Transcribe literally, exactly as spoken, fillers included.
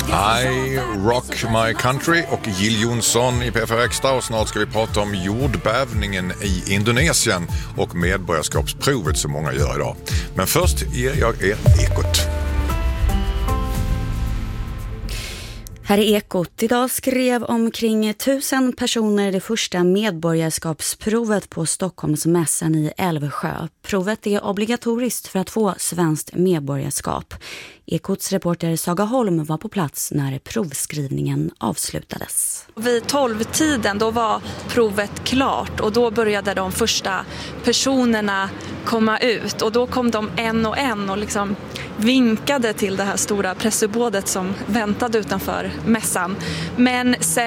I Rock My Country och Jill Johnson i P F Extra, och snart ska vi prata om jordbävningen i Indonesien och medborgarskapsprovet som många gör idag. Men först ger jag er Ekot. Här är Ekot. Idag skrev omkring tusen personer det första medborgarskapsprovet på Stockholmsmässan i Älvsjö. Provet är obligatoriskt för att få svenskt medborgarskap. Ekots reporter Saga Holm var på plats när provskrivningen avslutades. Vid tolv-tiden då var provet klart och då började de första personerna komma ut. Och då kom de en och en och liksom vinkade till det här stora pressuppbådet som väntade utanför mässan. Men sen